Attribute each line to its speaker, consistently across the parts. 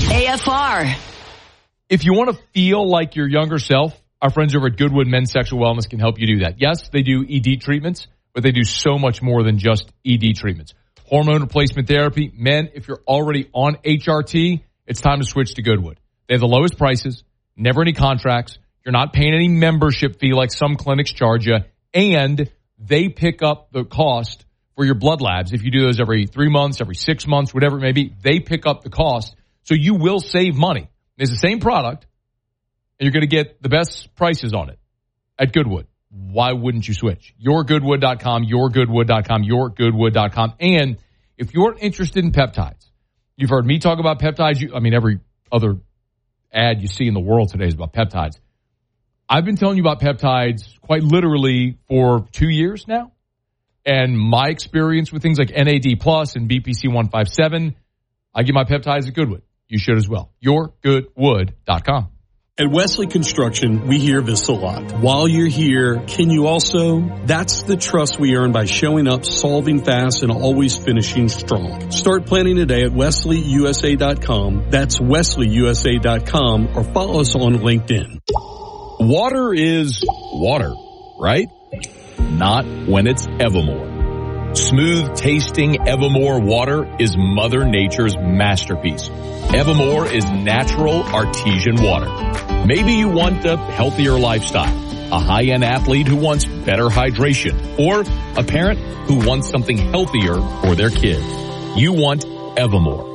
Speaker 1: AFR.
Speaker 2: If you want to feel like your younger self, our friends over at Goodwood Men's Sexual Wellness can help you do that. Yes, they do ED treatments, but they do so much more than just ED treatments. Hormone replacement therapy. Men, if you're already on HRT, it's time to switch to Goodwood. They have the lowest prices, never any contracts. You're not paying any membership fee like some clinics charge you, and they pick up the cost for your blood labs. If you do those every 3 months, every 6 months, whatever it may be, they pick up the cost, so you will save money. It's the same product, and you're going to get the best prices on it at Goodwood. Why wouldn't you switch? YourGoodwood.com, YourGoodwood.com, YourGoodwood.com. And if you're interested in peptides, you've heard me talk about peptides. Every other ad you see in the world today is about peptides. I've been telling you about peptides quite literally for 2 years now. And my experience with things like NAD Plus and BPC 157, I get my peptides at Goodwood. You should as well. YourGoodwood.com.
Speaker 3: At Wesley Construction, we hear this a lot. While you're here, can you also? That's the trust we earn by showing up, solving fast, and always finishing strong. Start planning today at WesleyUSA.com. That's WesleyUSA.com, or follow us on LinkedIn.
Speaker 4: Water is water, right? Not when it's Evermore. Smooth tasting Evermore water is Mother Nature's masterpiece. Evermore is natural artesian water. Maybe you want a healthier lifestyle, a high-end athlete who wants better hydration, or a parent who wants something healthier for their kids. You want Evermore.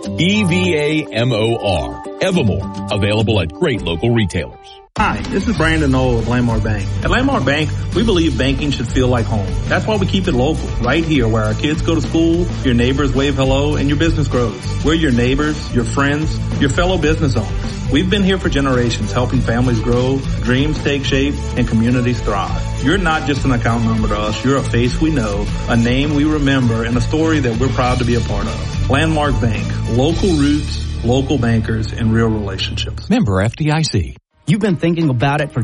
Speaker 4: EVAMOR. Evermore. Available at great local retailers.
Speaker 5: Hi, this is Brandon Knoll of Landmark Bank. At Landmark Bank, we believe banking should feel like home. That's why we keep it local, right here where our kids go to school, your neighbors wave hello, and your business grows. We're your neighbors, your friends, your fellow business owners. We've been here for generations, helping families grow, dreams take shape, and communities thrive. You're not just an account number to us. You're a face we know, a name we remember, and a story that we're proud to be a part of. Landmark Bank, local roots, local bankers, and real relationships.
Speaker 6: Member FDIC.
Speaker 7: You've been thinking about it for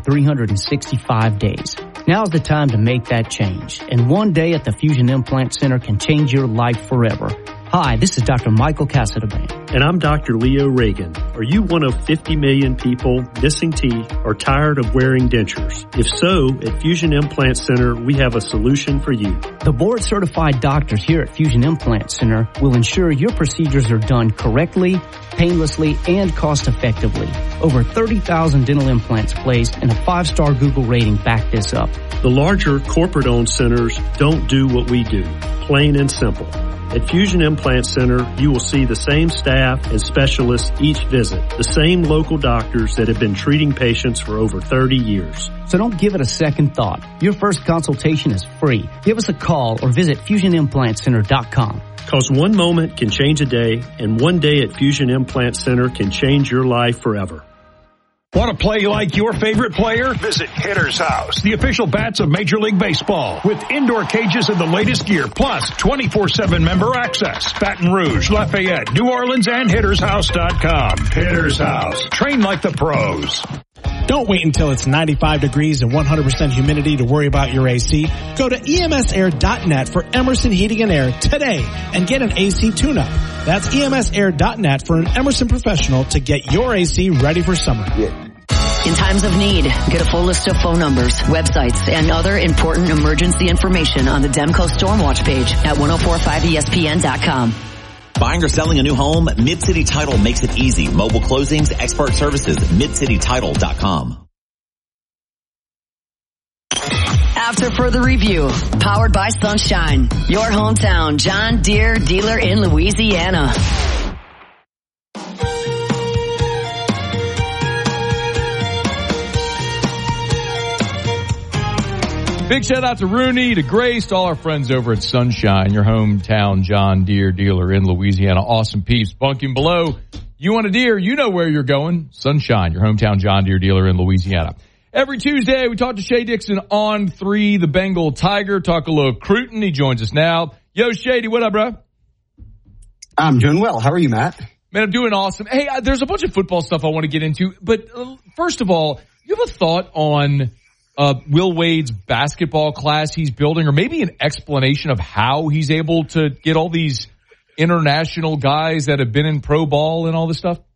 Speaker 7: 365 days. Now's the time to make that change. And one day at the Fusion Implant Center can change your life forever. Hi, this is Dr. Michael Casadabane.
Speaker 8: And I'm Dr. Leo Reagan. Are you one of 50 million people missing teeth or tired of wearing dentures? If so, at Fusion Implant Center, we have a solution for you.
Speaker 7: The board-certified doctors here at Fusion Implant Center will ensure your procedures are done correctly, painlessly, and cost-effectively. Over 30,000 dental implants placed and a 5-star Google rating back this up.
Speaker 8: The larger corporate-owned centers don't do what we do, plain and simple. At Fusion Implant Center, you will see the same staff and specialists each visit, the same local doctors that have been treating patients for over 30 years.
Speaker 7: So don't give it a second thought. Your first consultation is free. Give us a call or visit FusionImplantCenter.com.
Speaker 8: Because one moment can change a day, and one day at Fusion Implant Center can change your life forever.
Speaker 9: Want to play like your favorite player? Visit Hitter's House, the official bats of Major League Baseball, with indoor cages and the latest gear, plus 24/7 member access. Baton Rouge, Lafayette, New Orleans, and HittersHouse.com. Hitter's House. Train like the pros.
Speaker 10: Don't wait until it's 95 degrees and 100% humidity to worry about your AC. Go to EMSair.net for Emerson Heating and Air today and get an AC tune-up. That's EMSair.net for an Emerson professional to get your AC ready for summer.
Speaker 1: In times of need, get a full list of phone numbers, websites, and other important emergency information on the Demco Stormwatch page at 1045ESPN.com.
Speaker 11: Buying or selling a new home? Mid-City Title makes it easy. Mobile closings, expert services, MidCityTitle.com.
Speaker 1: After further review, powered by Sunshine, your hometown John Deere dealer in Louisiana.
Speaker 2: Big shout out to Rooney, to Grace, to all our friends over at Sunshine, your hometown John Deere dealer in Louisiana. Awesome peeps. Bunking below. You want a deer, you know where you're going. Sunshine, your hometown John Deere dealer in Louisiana. Every Tuesday, we talk to Shea Dixon on 3, the Bengal Tiger. Talk a little Cruton. He joins us now. Yo, Shady, what up, bro?
Speaker 12: I'm doing well. How are you, Matt?
Speaker 2: Man, I'm doing awesome. Hey, there's a bunch of football stuff I want to get into. But first of all, you have a thought on Will Wade's basketball class he's building, or maybe an explanation of how he's able to get all these international guys that have been in pro ball and all this stuff?